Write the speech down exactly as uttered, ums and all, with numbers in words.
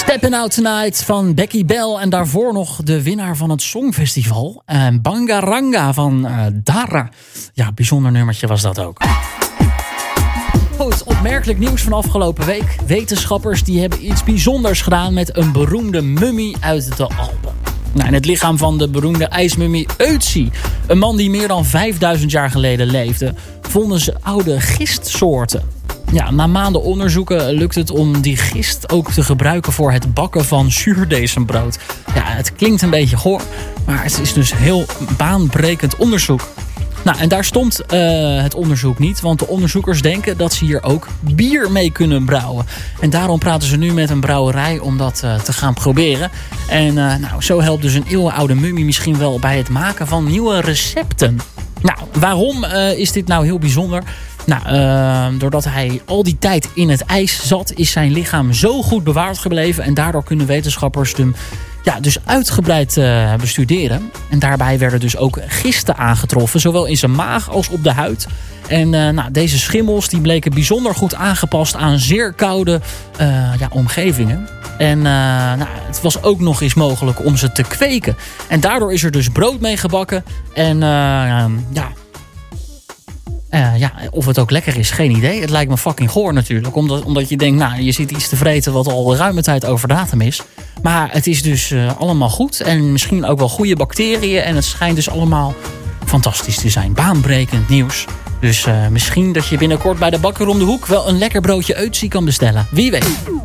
Steppin' Out Tonight van Becky Bell. En daarvoor nog de winnaar van het Songfestival. Uh, Bangaranga van uh, Dara. Ja, bijzonder nummertje was dat ook. Goed, opmerkelijk nieuws van afgelopen week. Wetenschappers die hebben iets bijzonders gedaan met een beroemde mummie uit de Alpen. Nou, in het lichaam van de beroemde ijsmummie Ötzi, een man die meer dan vijfduizend jaar geleden leefde, vonden ze oude gistsoorten. Ja, na maanden onderzoeken lukt het om die gist ook te gebruiken voor het bakken van zuurdesembrood. Ja, het klinkt een beetje goor, maar het is dus heel baanbrekend onderzoek. Nou, en daar stond uh, het onderzoek niet, want de onderzoekers denken dat ze hier ook bier mee kunnen brouwen. En daarom praten ze nu met een brouwerij om dat uh, te gaan proberen. En uh, nou, zo helpt dus een eeuwenoude mummie misschien wel bij het maken van nieuwe recepten. Nou, waarom uh, is dit nou heel bijzonder? Nou, uh, doordat hij al die tijd in het ijs zat, is zijn lichaam zo goed bewaard gebleven. En daardoor kunnen wetenschappers hem ja, dus uitgebreid uh, bestuderen. En daarbij werden dus ook gisten aangetroffen, zowel in zijn maag als op de huid. En uh, nou, deze schimmels die bleken bijzonder goed aangepast aan zeer koude uh, ja, omgevingen. En uh, nou, het was ook nog eens mogelijk om ze te kweken. En daardoor is er dus brood mee gebakken. En uh, ja... Uh, ja, of het ook lekker is, geen idee. Het lijkt me fucking goor natuurlijk. Omdat, omdat je denkt, nou, je zit iets te vreten wat al ruime tijd over datum is. Maar het is dus uh, allemaal goed. En misschien ook wel goede bacteriën. En het schijnt dus allemaal fantastisch te zijn. Baanbrekend nieuws. Dus uh, misschien dat je binnenkort bij de bakker om de hoek wel een lekker broodje Ötzi kan bestellen. Wie weet.